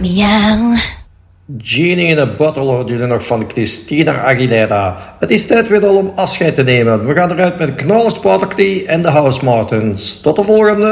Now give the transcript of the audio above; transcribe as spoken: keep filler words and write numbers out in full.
Miauw. Genie in a Bottle hoorde jullie nog van Christina Aguilera. Het is tijd weer al om afscheid te nemen. We gaan eruit met Knowledge Party en de House Martins. Tot de volgende!